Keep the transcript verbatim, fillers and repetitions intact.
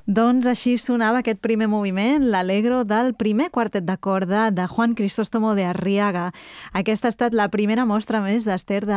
Doncs així sonava aquest primer moviment, l'Allegro del primer quartet de corda de Juan Crisóstomo de Arriaga. Aquesta ha estat la primera mostra més d'Ester de